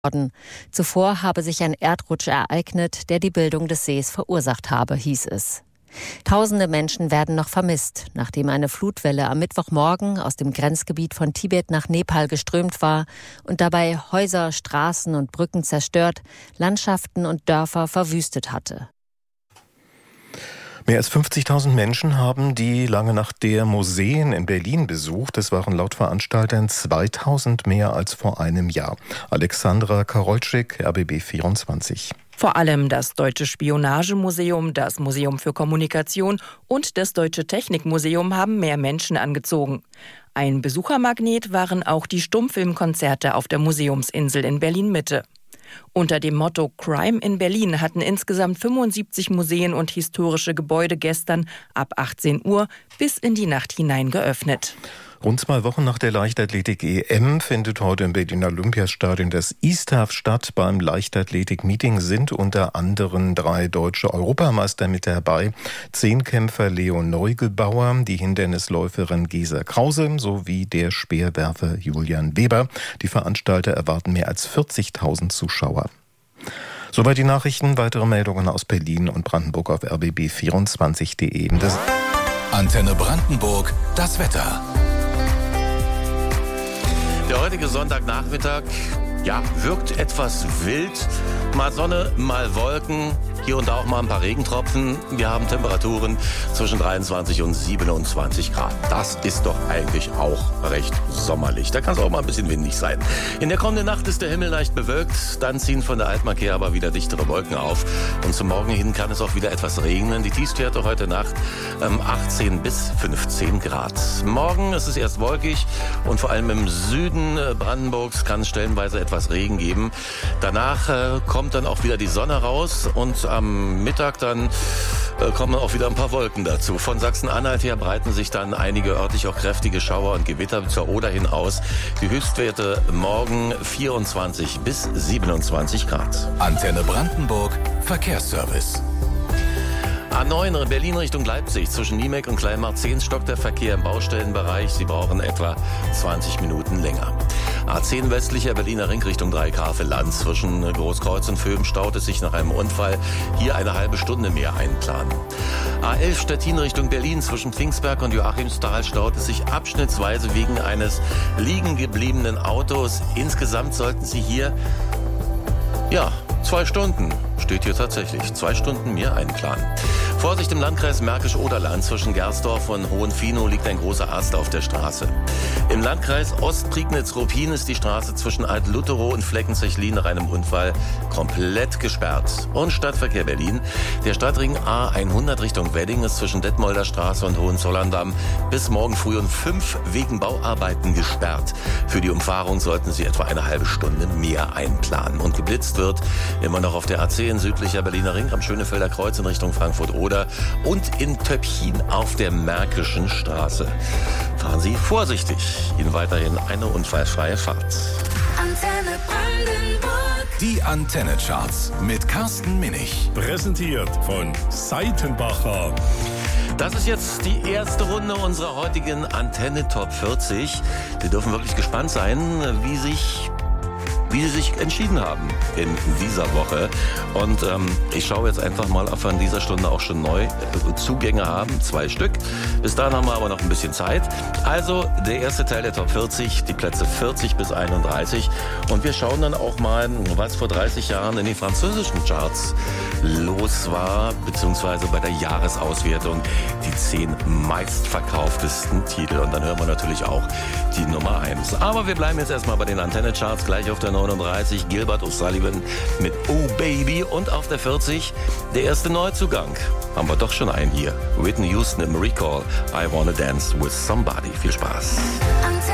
worden. Zuvor habe sich ein Erdrutsch ereignet, der die Bildung des Sees verursacht habe, hieß es. Tausende Menschen werden noch vermisst, nachdem eine Flutwelle am Mittwochmorgen aus dem Grenzgebiet von Tibet nach Nepal geströmt war und dabei Häuser, Straßen und Brücken zerstört, Landschaften und Dörfer verwüstet hatte. Mehr als 50.000 Menschen haben die Lange Nacht der Museen in Berlin besucht. Es waren laut Veranstaltern 2.000 mehr als vor einem Jahr. Alexandra Karolczyk, RBB 24. Vor allem das Deutsche Spionagemuseum, das Museum für Kommunikation und das Deutsche Technikmuseum haben mehr Menschen angezogen. Ein Besuchermagnet waren auch die Stummfilmkonzerte auf der Museumsinsel in Berlin-Mitte. Unter dem Motto Crime in Berlin hatten insgesamt 75 Museen und historische Gebäude gestern ab 18 Uhr bis in die Nacht hinein geöffnet. Rund 2 Wochen nach der Leichtathletik-EM findet heute im Berliner Olympiastadion das ISTAF statt. Beim Leichtathletik-Meeting sind unter anderem 3 deutsche Europameister mit dabei. Zehnkämpfer Leo Neugebauer, die Hindernisläuferin Gesa Krause sowie der Speerwerfer Julian Weber. Die Veranstalter erwarten mehr als 40.000 Zuschauer. Soweit die Nachrichten. Weitere Meldungen aus Berlin und Brandenburg auf rbb24.de. Antenne Brandenburg, das Wetter. Der heutige Sonntagnachmittag, wirkt etwas wild. Mal Sonne, mal Wolken, hier und da auch mal ein paar Regentropfen. Wir haben Temperaturen zwischen 23 und 27 Grad. Das ist doch eigentlich auch recht sommerlich. Da kann es auch mal ein bisschen windig sein. In der kommenden Nacht ist der Himmel leicht bewölkt. Dann ziehen von der Altmark aber wieder dichtere Wolken auf. Und zum Morgen hin kann es auch wieder etwas regnen. Die Tiefstwerte heute Nacht 18 bis 15 Grad. Morgen ist es erst wolkig und vor allem im Süden Brandenburgs kann es stellenweise etwas Regen geben. Danach kommt dann auch wieder die Sonne raus und am Mittag dann kommen auch wieder ein paar Wolken dazu. Von Sachsen-Anhalt her breiten sich dann einige örtlich auch kräftige Schauer und Gewitter zur Oder hin aus. Die Höchstwerte morgen 24 bis 27 Grad. Antenne Brandenburg, Verkehrsservice. A9 Berlin Richtung Leipzig. Zwischen Niemek und Kleinmarzehns stockt der Verkehr im Baustellenbereich. Sie brauchen etwa 20 Minuten länger. A10 westlicher Berliner Ring Richtung Dreigrafeland. Zwischen Großkreuz und Vöben staut es sich nach einem Unfall. Hier eine halbe Stunde mehr einplanen. A11 Stettin Richtung Berlin. Zwischen Pfingstberg und Joachimsthal staut es sich abschnittsweise wegen eines liegen gebliebenen Autos. Insgesamt sollten Sie hier 2 Stunden, steht hier tatsächlich, 2 Stunden mehr einplanen. Vorsicht im Landkreis Märkisch-Oderland. Zwischen Gersdorf und Hohenfinoh liegt ein großer Ast auf der Straße. Im Landkreis Ostprignitz-Ruppin ist die Straße zwischen Alt-Lutherow und Fleckenzechlin nach einem Unfall komplett gesperrt. Und Stadtverkehr Berlin. Der Stadtring A100 Richtung Wedding ist zwischen Detmolder Straße und Hohenzollern-Damm bis morgen früh um 5 wegen Bauarbeiten gesperrt. Für die Umfahrung sollten Sie etwa eine halbe Stunde mehr einplanen. Und geblitzt wird immer noch auf der A10 südlicher Berliner Ring am Schönefelder Kreuz in Richtung Frankfurt-Oder und in Töpfchen auf der Märkischen Straße. Fahren Sie vorsichtig. Ihnen weiterhin eine unfallfreie Fahrt. Antenne Brandenburg. Die Antenne-Charts mit Carsten Minich. Präsentiert von Seitenbacher. Das ist jetzt die erste Runde unserer heutigen Antenne Top 40. Sie dürfen wirklich gespannt sein, wie Sie sich entschieden haben in dieser Woche. Und ich schaue jetzt einfach mal, ob wir in dieser Stunde auch schon neu Zugänge haben. 2 Stück. Bis dahin haben wir aber noch ein bisschen Zeit. Also der erste Teil der Top 40, die Plätze 40 bis 31. Und wir schauen dann auch mal, was vor 30 Jahren in den französischen Charts los war, beziehungsweise bei der Jahresauswertung die 10 meistverkauftesten Titel. Und dann hören wir natürlich auch die Nummer 1. Aber wir bleiben jetzt erstmal bei den Antenne-Charts, gleich auf der 39 Gilbert O'Sullivan mit Oh Baby und auf der 40 der erste Neuzugang. Haben wir doch schon einen hier. Whitney Houston im Recall, I Wanna Dance with Somebody. Viel Spaß.